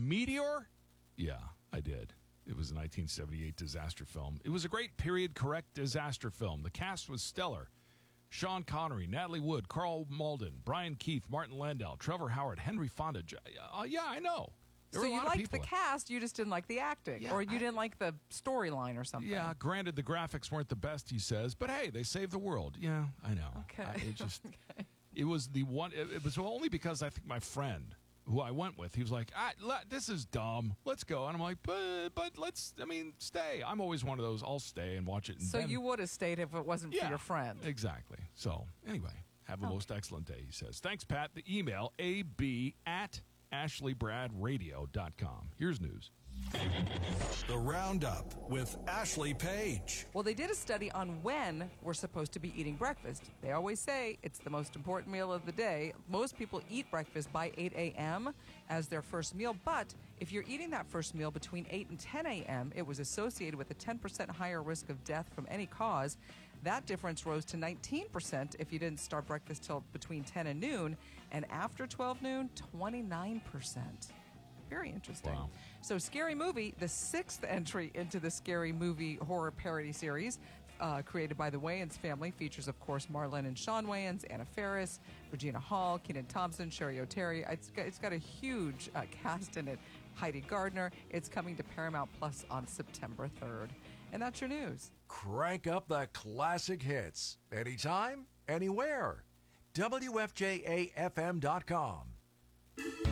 Meteor? Yeah, I did. It was a 1978 disaster film. It was a great period-correct disaster film. The cast was stellar. Sean Connery, Natalie Wood, Carl Malden, Brian Keith, Martin Landau, Trevor Howard, Henry Fonda. Yeah, I know. So you liked the cast, you just didn't like the acting, or you didn't like the storyline or something. Yeah, granted, the graphics weren't the best, he says, but hey, they saved the world. Yeah, I know. Okay. It was the one. It was only because I think my friend, who I went with, he was like, this is dumb. Let's go. And I'm like, but stay. I'm always one of those, I'll stay and watch it. And so you would have stayed if it wasn't for your friend. Exactly. So anyway, have a most excellent day, he says. Thanks, Pat. The email, ab@ashleybradраdio.com. Here's news. The Roundup with Ashley Page. Well, they did a study on when we're supposed to be eating breakfast. They always say it's the most important meal of the day. Most people eat breakfast by 8 a.m. as their first meal, but if you're eating that first meal between 8 and 10 a.m., it was associated with a 10% higher risk of death from any cause. That difference rose to 19% if you didn't start breakfast till between 10 and noon, and after 12 noon, 29%. Very interesting. Wow. So Scary Movie, the sixth entry into the Scary Movie horror parody series, created by the Wayans family, features, of course, Marlon and Sean Wayans, Anna Faris, Regina Hall, Kenan Thompson, Sherry O'Terry. It's got a huge cast in it. Heidi Gardner. It's coming to Paramount Plus on September 3rd. And that's your news. Crank up the classic hits. Anytime, anywhere. WFJAFM.com.